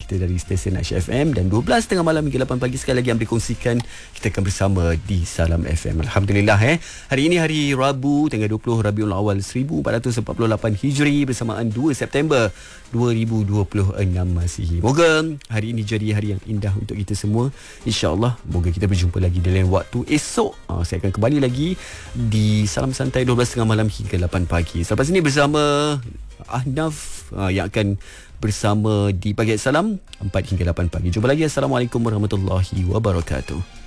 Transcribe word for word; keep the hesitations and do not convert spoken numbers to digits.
kita dari stesen Aisyah F M. Dan dua belas tiga puluh malam hingga lapan pagi sekali lagi yang dikongsikan, kita akan bersama di Salam F M. Alhamdulillah eh. Hari ini hari Rabu, tanggal dua puluh Rabiul Awal seribu empat ratus empat puluh lapan Hijri, bersamaan dua September dua ribu dua puluh enam Masihi. Moga hari ini jadi hari yang indah untuk kita semua. InsyaAllah, moga kita berjumpa lagi di lain waktu esok. uh, Saya akan kembali lagi di Salam Santai dua belas tiga puluh malam hingga lapan pagi. Selepas ini bersama Ahnaf uh, yang akan bersama di Pagi Salam empat hingga lapan pagi. Jumpa lagi. Assalamualaikum warahmatullahi wabarakatuh.